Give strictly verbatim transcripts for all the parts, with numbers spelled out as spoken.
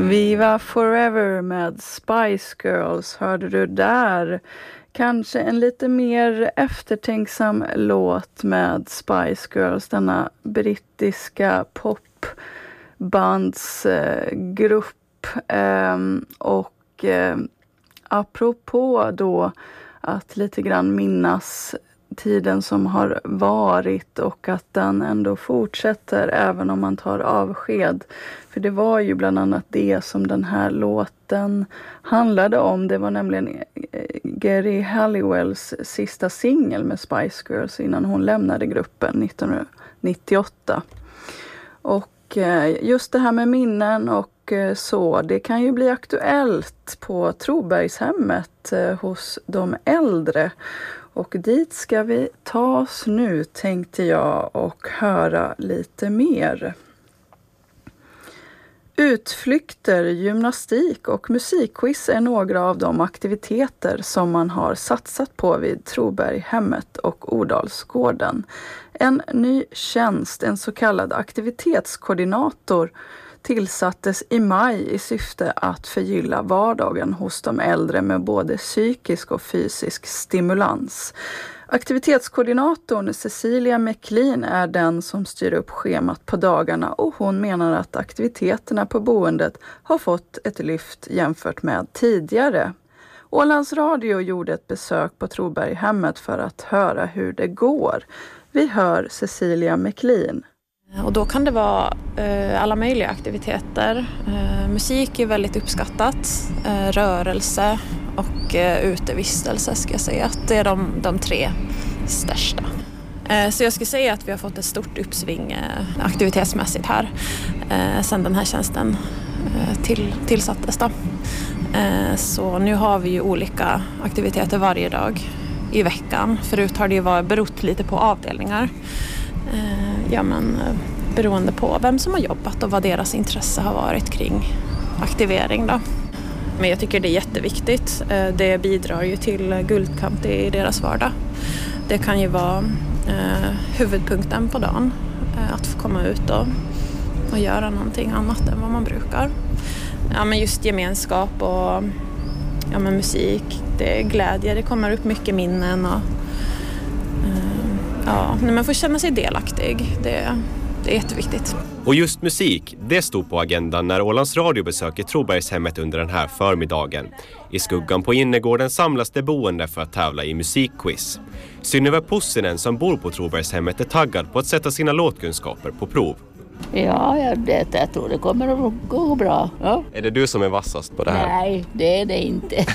Viva Forever med Spice Girls hörde du där. Kanske en lite mer eftertänksam låt med Spice Girls, denna brittiska popbandsgrupp. Eh, och eh, apropå då att lite grann minnas tiden som har varit och att den ändå fortsätter även om man tar avsked. För det var ju bland annat det som den här låten handlade om. Det var nämligen Geri Halliwells sista singel med Spice Girls innan hon lämnade gruppen nittonhundranittioåtta. Och just det här med minnen och så, det kan ju bli aktuellt på Trobergshemmet hos de äldre. Och dit ska vi ta oss nu, tänkte jag, och höra lite mer. Utflykter, gymnastik och musikquiz är några av de aktiviteter som man har satsat på vid Troberghemmet och Odalsgården. En ny tjänst, en så kallad aktivitetskoordinator, tillsattes i maj i syfte att förgylla vardagen hos de äldre med både psykisk och fysisk stimulans. Aktivitetskoordinatorn Cecilia McLean är den som styr upp schemat på dagarna och hon menar att aktiviteterna på boendet har fått ett lyft jämfört med tidigare. Ålands Radio gjorde ett besök på Troberghemmet för att höra hur det går. Vi hör Cecilia McLean. Och då kan det vara eh, alla möjliga aktiviteter. Eh, musik är väldigt uppskattat, eh, rörelse och eh, utevistelse ska jag säga. Att det är de, de tre största. Eh, så jag skulle säga att vi har fått ett stort uppsving eh, aktivitetsmässigt här eh, sedan den här tjänsten eh, till, tillsattes. Då. Eh, så nu har vi ju olika aktiviteter varje dag i veckan. Förut har det ju varit berott lite på avdelningar. Ja, men beroende på vem som har jobbat och vad deras intresse har varit kring aktivering då. Men jag tycker det är jätteviktigt. Det bidrar ju till guldkant i deras vardag. Det kan ju vara eh, huvudpunkten på dagen. Att få komma ut och, och göra någonting annat än vad man brukar. Ja, men just gemenskap och ja, men musik, det är glädje. Det kommer upp mycket minnen och ja, när man får känna sig delaktig, det, det är jätteviktigt. Och just musik, det stod på agendan när Ålands Radio besöker Trobergshemmet under den här förmiddagen. I skuggan på innergården samlas det boende för att tävla i musikquiz. Synnöve Pussinen som bor på Trobergshemmet är taggad på att sätta sina låtkunskaper på prov. Ja, jag, det, jag tror det kommer att gå bra. Ja. Är det du som är vassast på det här? Nej, det är det inte.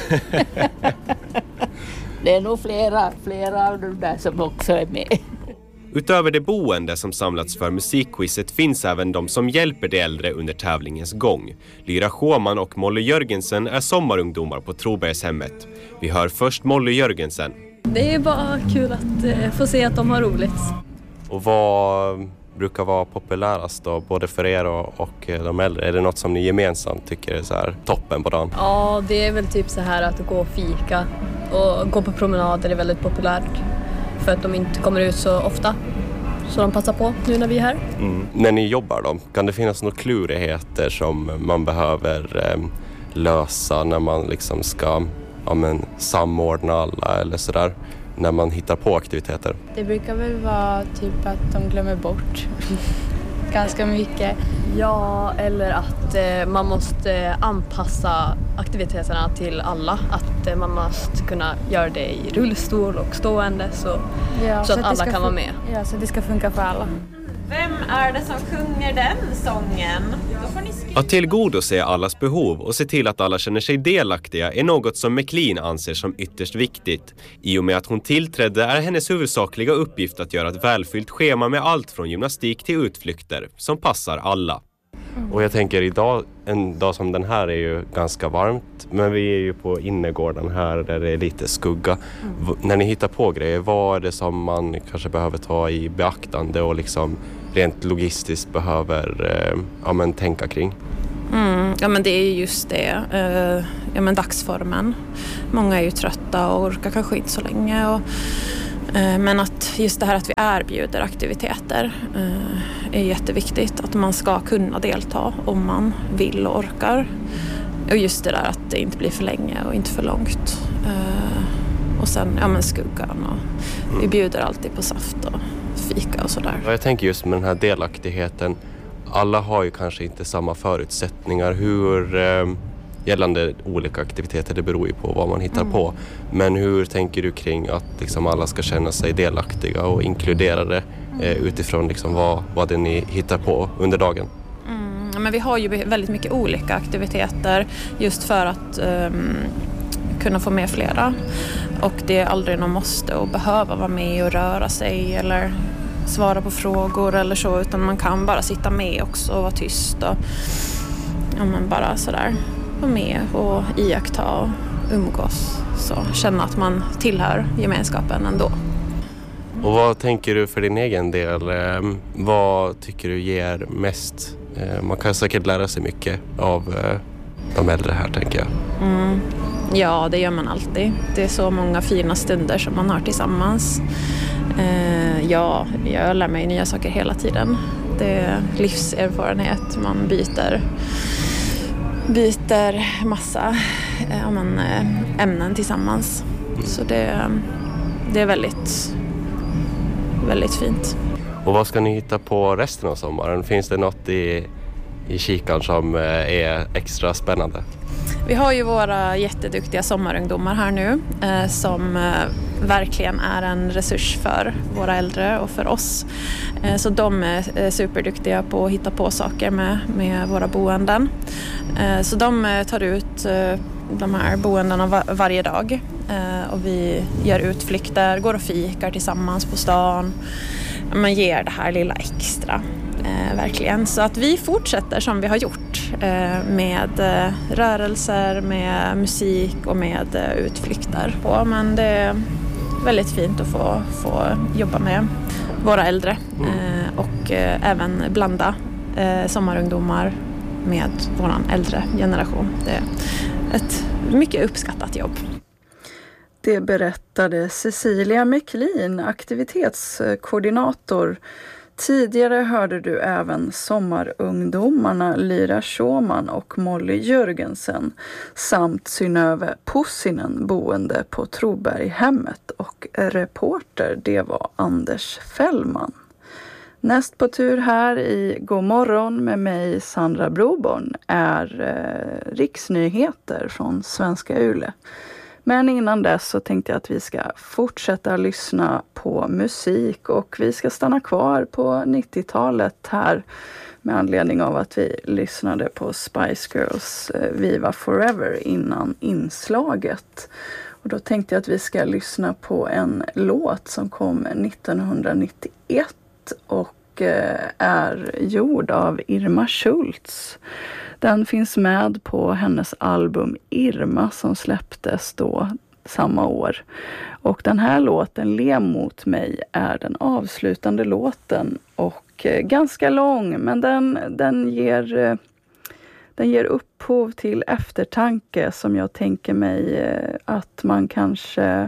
Det är nog flera, flera av de där som också är med. Utöver det boende som samlats för musikquizet finns även de som hjälper de äldre under tävlingens gång. Lyra Sjöman och Molly Jörgensen är sommarungdomar på Trobergshemmet. Vi hör först Molly Jörgensen. Det är bara kul att eh, få se att de har roligt. Och vad brukar vara populärast då, både för er och, och de äldre? Är det något som ni gemensamt tycker är så här toppen på dagen? Ja, det är väl typ så här att gå och fika och gå på promenader är väldigt populärt. För att de inte kommer ut så ofta. Så de passar på nu när vi är här. Mm. När ni jobbar då, kan det finnas några klurigheter som man behöver eh, lösa när man liksom ska ja, men, samordna alla eller sådär? När man hittar på aktiviteter? Det brukar väl vara typ att de glömmer bort ganska mycket. Ja, eller att eh, man måste anpassa aktiviteterna till alla. Att eh, man måste kunna göra det i rullstol och stående så, ja, så, så att, att alla kan vara med. Ja, så att det ska funka för alla. Vem är det som sjunger den sången? Då får ni skriva. Att tillgodose allas behov och se till att alla känner sig delaktiga är något som McLean anser som ytterst viktigt. I och med att hon tillträdde är hennes huvudsakliga uppgift att göra ett välfyllt schema med allt från gymnastik till utflykter som passar alla. Mm. Och jag tänker idag, en dag som den här är ju ganska varmt, men vi är ju på innergården här där det är lite skugga. Mm. V- när ni hittar på grejer, vad är det som man kanske behöver ta i beaktande och liksom rent logistiskt behöver eh, ja, men tänka kring? Mm, ja men det är just det, uh, ja men dagsformen. Många är ju trötta och orkar kanske inte så länge och, uh, men att just det här att vi erbjuder aktiviteter uh, är jätteviktigt. Att man ska kunna delta om man vill och orkar. Och just det där att det inte blir för länge och inte för långt. Och sen, ja men skuggan och vi bjuder alltid på saft och fika och sådär. Jag tänker just med den här delaktigheten. Alla har ju kanske inte samma förutsättningar. Hur eh, gällande olika aktiviteter, det beror ju på vad man hittar mm. på. Men hur tänker du kring att liksom alla ska känna sig delaktiga och inkluderade eh, utifrån liksom vad, vad det ni hittar på under dagen? Mm, men vi har ju väldigt mycket olika aktiviteter just för att um, kunna få med flera. Och det är aldrig någon måste och behöva vara med och röra sig eller svara på frågor eller så, utan man kan bara sitta med också och vara tyst och ja, men bara sådär vara med och iaktta och umgås, så känna att man tillhör gemenskapen ändå. Och vad tänker du för din egen del? Vad tycker du ger mest? Man kan säkert lära sig mycket av de äldre här, tänker jag. Mm. Ja, det gör man alltid. Det är så många fina stunder som man har tillsammans. Eh, ja, jag lär mig nya saker hela tiden. Det är livserfarenhet. Man byter, byter massa eh, men, eh, ämnen tillsammans. Så det, det är väldigt, väldigt fint. Och vad ska ni hitta på resten av sommaren? Finns det något i, i kikaren som är extra spännande? Vi har ju våra jätteduktiga sommarungdomar här nu eh, som eh, verkligen är en resurs för våra äldre och för oss. Eh, så de är eh, superduktiga på att hitta på saker med, med våra boenden. Eh, så de eh, tar ut eh, de här boendena var, varje dag eh, och vi gör utflykter, går och fikar tillsammans på stan. Man ger det här lilla extra. Eh, verkligen. Så att vi fortsätter som vi har gjort eh, med eh, rörelser, med musik och med eh, utflykter. Ja, men det är väldigt fint att få, få jobba med våra äldre eh, och eh, även blanda eh, sommarungdomar med vår äldre generation. Det är ett mycket uppskattat jobb. Det berättade Cecilia McLean, aktivitetskoordinator. Tidigare hörde du även sommarungdomarna Lyra Schumann och Molly Jörgensen samt Synnöve Pussinen, boende på Troberghemmet, och reporter det var Anders Fällman. Näst på tur här i God morgon med mig Sandra Broborn är eh, riksnyheter från Svenska Yle. Men innan dess så tänkte jag att vi ska fortsätta lyssna på musik och vi ska stanna kvar på nittiotalet här med anledning av att vi lyssnade på Spice Girls Viva Forever innan inslaget. Och då tänkte jag att vi ska lyssna på en låt som kom nittonhundranittioett och är gjord av Irma Schultz. Den finns med på hennes album Irma som släpptes då samma år. Och den här låten, Le mot mig, är den avslutande låten och ganska lång, men den, den, ger, den ger upphov till eftertanke som jag tänker mig att man kanske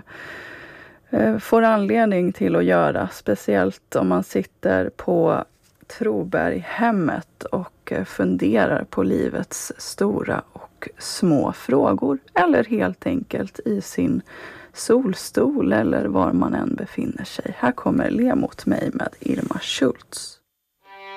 får anledning till att göra, speciellt om man sitter på Troberghemmet och funderar på livets stora och små frågor, eller helt enkelt i sin solstol eller var man än befinner sig. Här kommer Le mot mig med Irma Schultz.